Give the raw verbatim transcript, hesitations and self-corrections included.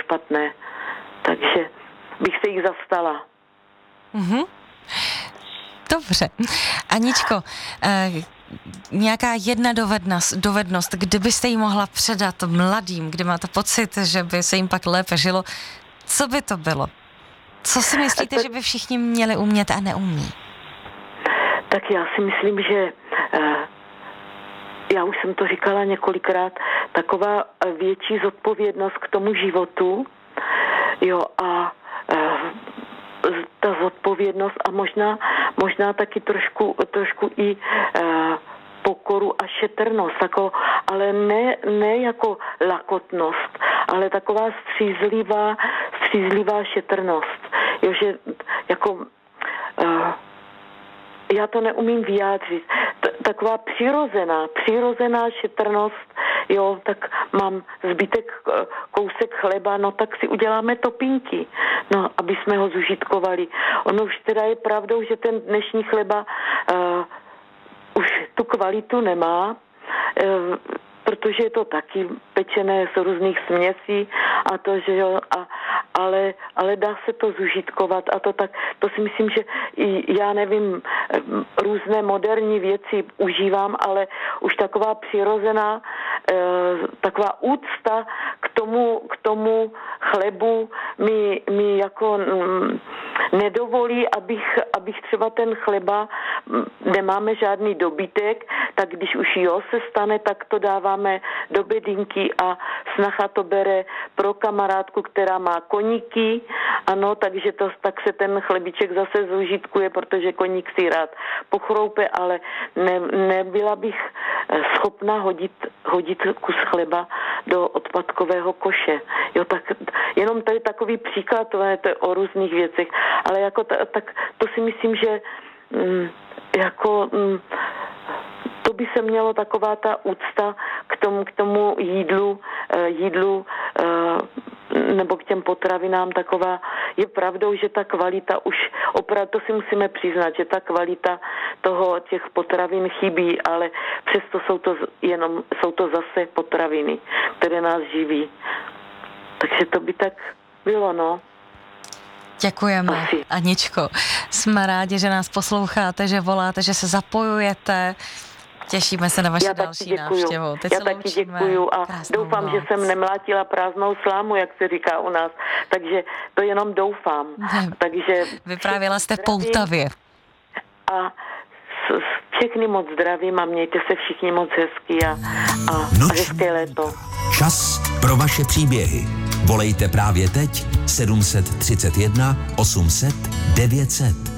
špatné. Takže bych se jich zastala. Mm-hmm. Dobře. Aničko, eh, nějaká jedna dovednost, dovednost, kdybyste ji mohla předat mladým, kdy máte pocit, že by se jim pak lépe žilo, co by to bylo? Co si myslíte, to... že by všichni měli umět a neumí? Tak já si myslím, že eh, já už jsem to říkala několikrát, taková větší zodpovědnost k tomu životu, jo, a eh, ta zodpovědnost a možná, možná taky trošku, trošku i eh, pokoru a šetrnost, jako, ale ne, ne jako lakotnost, ale taková střízlivá, střízlivá šetrnost. Jo, že jako eh, já to neumím vyjádřit. T- taková přirozená, přirozená šetrnost, jo, tak mám zbytek kousek chleba, no tak si uděláme topínky, no, aby jsme ho zužitkovali. Ono už teda je pravdou, že ten dnešní chleba uh, už tu kvalitu nemá, uh, protože je to taky pečené z různých směsí a to, že jo, a, ale, ale dá se to zužitkovat a to tak, to si myslím, že i, já nevím, různé moderní věci užívám, ale už taková přirozená, eh, taková úcta k tomu, k tomu chlebu mi, mi jako mm, nedovolí, abych, abych třeba ten chleba, nemáme žádný dobytek, tak když už jo se stane, tak to dáváme do bedínky a snacha to bere pro kamarádku, která má koníky, ano, takže to, tak se ten chlebiček zase zužitkuje, protože koník si rád pochroupe, ale ne, nebyla bych schopna hodit, hodit kus chleba do odpadkového koše. Jo, tak jenom tady takový příklad, to je, to je o různých věcech, ale jako ta, tak to si myslím, že mm, jako mm, to by se mělo taková ta úcta k tomu, k tomu jídlu, jídlu nebo k těm potravinám taková. Je pravdou, že ta kvalita už opravdu, to si musíme přiznat, že ta kvalita toho těch potravin chybí, ale přesto jsou to jenom, jsou to zase potraviny, které nás živí. Takže to by tak bylo, no. Děkujeme, Asi. Aničko. Jsme rádi, že nás posloucháte, že voláte, že se zapojujete. Těšíme se na vaši další návštěvu. Teď Já taky děkuju a doufám, noc. Že jsem nemlátila prázdnou slámu, jak se říká u nás. Takže to jenom doufám. Ne, Takže vyprávěla jste Poltavě. A všechny moc zdravím a mějte se všichni moc hezky a, a, a hezké léto. Čas pro vaše příběhy. Volejte právě teď sedm set třicet jedna osm set devět set.